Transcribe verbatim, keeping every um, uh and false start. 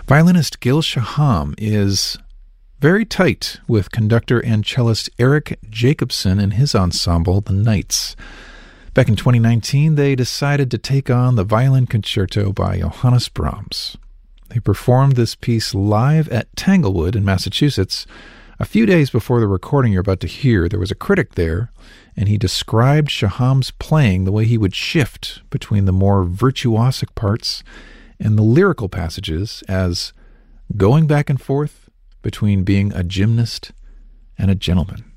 Violinist Gil Shaham is very tight with conductor and cellist Eric Jacobson and his ensemble, the Knights. Back in twenty nineteen, they decided to take on the Violin Concerto by Johannes Brahms. They performed this piece live at Tanglewood in Massachusetts. A few days before the recording you're about to hear, there was a critic there, and he described Shaham's playing the way he would shift between the more virtuosic parts and the lyrical passages as going back and forth between being a gymnast and a gentleman.